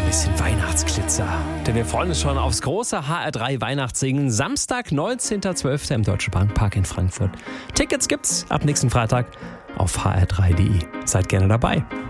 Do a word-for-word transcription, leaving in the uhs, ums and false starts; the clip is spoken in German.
bisschen Weihnachtsglitzer. Denn wir freuen uns schon aufs große H R drei Weihnachtssingen. Samstag, neunzehnter zwölfter im Deutsche Bank Park in Frankfurt. Tickets gibt's ab nächsten Freitag auf h r drei punkt d e. Seid gerne dabei.